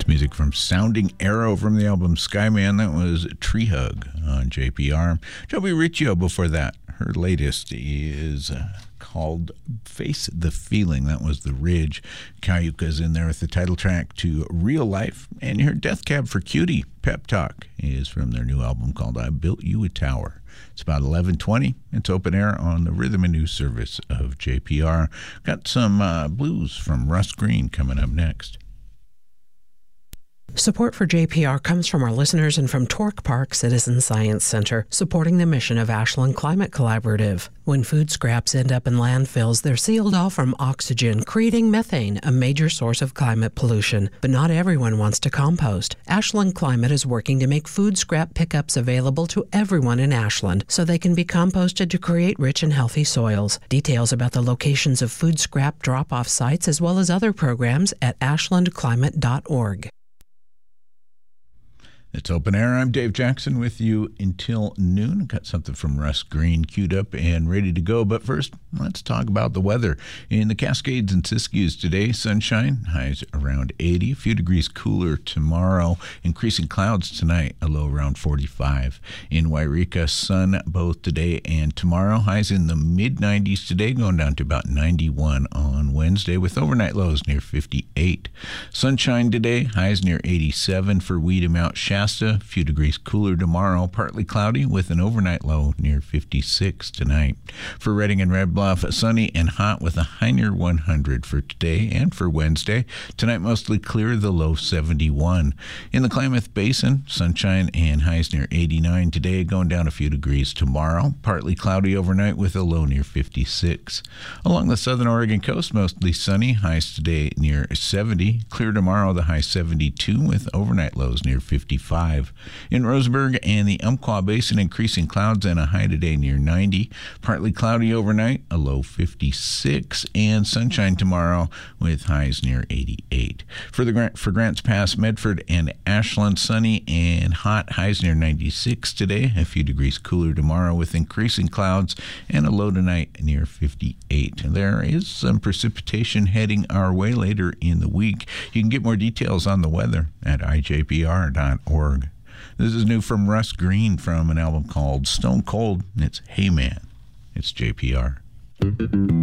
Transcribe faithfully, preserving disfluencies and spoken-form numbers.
Music from Sounding Arrow from the album Skyman. That was Tree Hug on J P R. Joby Riccio before that. Her latest is uh, called Face the Feeling. That was The Ridge. Cayuca's in there with the title track to Real Life. And your Death Cab for Cutie, Pep Talk, is from their new album called I Built You a Tower. It's about eleven twenty. It's open air on the Rhythm and News service of J P R. Got some uh, blues from Russ Green coming up next. Support for J P R comes from our listeners and from Torque Park Citizen Science Center, supporting the mission of Ashland Climate Collaborative. When food scraps end up in landfills, they're sealed off from oxygen, creating methane, a major source of climate pollution. But not everyone wants to compost. Ashland Climate is working to make food scrap pickups available to everyone in Ashland so they can be composted to create rich and healthy soils. Details about the locations of food scrap drop-off sites as well as other programs at ashland climate dot org. It's open air. I'm Dave Jackson with you until noon. Got something from Russ Green queued up and ready to go. But first, let's talk about the weather. In the Cascades and Siskiyous today, sunshine, highs around eighty. A few degrees cooler tomorrow. Increasing clouds tonight, a low around forty-five. In Wairika, sun both today and tomorrow. Highs in the mid nineties today, going down to about ninety-one on Wednesday, with overnight lows near fifty-eight. Sunshine today, highs near eighty-seven for Weed and Mount Shasta. A few degrees cooler tomorrow, partly cloudy with an overnight low near fifty-six tonight. For Redding and Red Bluff, sunny and hot with a high near one hundred for today and for Wednesday. Tonight mostly clear, the low seventy-one. In the Klamath Basin, sunshine and highs near eighty-nine today, going down a few degrees tomorrow. Partly cloudy overnight with a low near fifty-six. Along the southern Oregon coast, mostly sunny, highs today near seventy. Clear tomorrow, the high seventy-two with overnight lows near fifty-five. In Roseburg and the Umpqua Basin, increasing clouds and a high today near ninety. Partly cloudy overnight, a low fifty-six, and sunshine tomorrow with highs near eighty-eight. For the for Grants Pass, Medford and Ashland, sunny and hot, highs near ninety-six today. A few degrees cooler tomorrow with increasing clouds and a low tonight near fifty-eight. There is some precipitation heading our way later in the week. You can get more details on the weather at I J P R dot org. This is new from Russ Green from an album called Stone Cold. It's Hey Man. It's J P R.